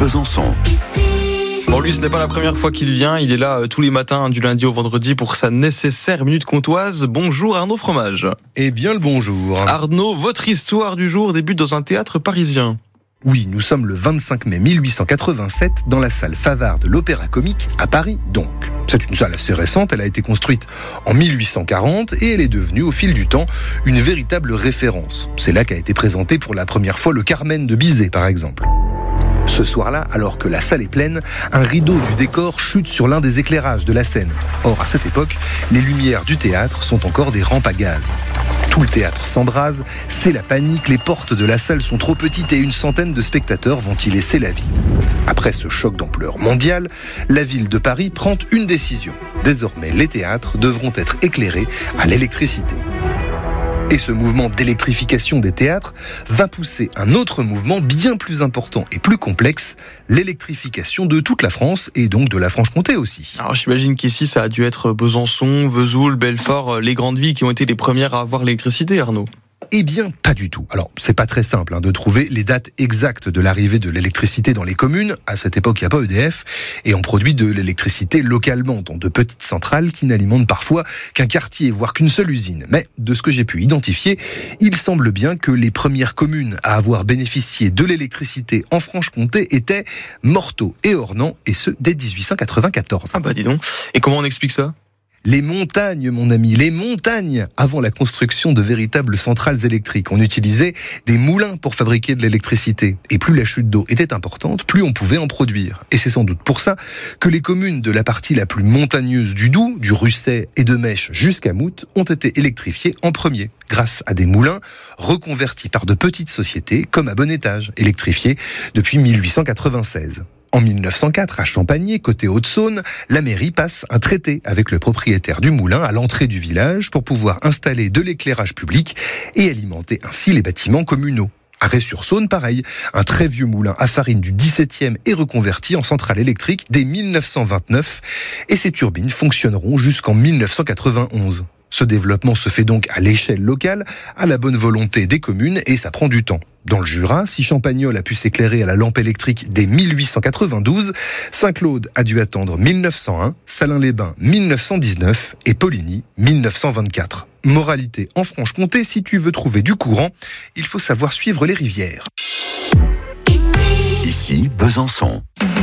Besançon. Bon, lui, ce n'est pas la première fois qu'il vient. Il est là tous les matins, du lundi au vendredi, pour sa nécessaire minute comtoise. Bonjour Arnaud Fromage. Eh bien le bonjour. Arnaud, votre histoire du jour débute dans un théâtre parisien. Oui, nous sommes le 25 mai 1887 dans la salle Favart de l'Opéra Comique à Paris donc. C'est une salle assez récente, elle a été construite en 1840 et elle est devenue au fil du temps une véritable référence. C'est là qu'a été présenté pour la première fois le Carmen de Bizet par exemple. Ce soir-là, alors que la salle est pleine, un rideau du décor chute sur l'un des éclairages de la scène. Or, à cette époque, les lumières du théâtre sont encore des rampes à gaz. Tout le théâtre s'embrase, c'est la panique, les portes de la salle sont trop petites et une centaine de spectateurs vont y laisser la vie. Après ce choc d'ampleur mondiale, la ville de Paris prend une décision. Désormais, les théâtres devront être éclairés à l'électricité. Et ce mouvement d'électrification des théâtres va pousser un autre mouvement bien plus important et plus complexe, l'électrification de toute la France et donc de la Franche-Comté aussi. Alors j'imagine qu'ici ça a dû être Besançon, Vesoul, Belfort, les grandes villes qui ont été les premières à avoir l'électricité, Arnaud. Eh bien, pas du tout. Alors, c'est pas très simple de trouver les dates exactes de l'arrivée de l'électricité dans les communes. À cette époque, il n'y a pas EDF et on produit de l'électricité localement dans de petites centrales qui n'alimentent parfois qu'un quartier, voire qu'une seule usine. Mais de ce que j'ai pu identifier, il semble bien que les premières communes à avoir bénéficié de l'électricité en Franche-Comté étaient Morteau et Ornans, et ce dès 1894. Ah bah dis donc. Et comment on explique ça ? Les montagnes, mon ami, les montagnes. Avant la construction de véritables centrales électriques, on utilisait des moulins pour fabriquer de l'électricité. Et plus la chute d'eau était importante, plus on pouvait en produire. Et c'est sans doute pour ça que les communes de la partie la plus montagneuse du Doubs, du Russet et de Mèche jusqu'à Mout, ont été électrifiées en premier, grâce à des moulins reconvertis par de petites sociétés, comme à Bon Étage, électrifiés depuis 1896. En 1904, à Champagné, côté Haute-Saône, la mairie passe un traité avec le propriétaire du moulin à l'entrée du village pour pouvoir installer de l'éclairage public et alimenter ainsi les bâtiments communaux. À Ré-sur-Saône, pareil, un très vieux moulin à farine du XVIIe est reconverti en centrale électrique dès 1929 et ses turbines fonctionneront jusqu'en 1991. Ce développement se fait donc à l'échelle locale, à la bonne volonté des communes, et ça prend du temps. Dans le Jura, si Champagnole a pu s'éclairer à la lampe électrique dès 1892, Saint-Claude a dû attendre 1901, Salins-les-Bains 1919 et Poligny 1924. Moralité en Franche-Comté, si tu veux trouver du courant, il faut savoir suivre les rivières. Ici, Besançon.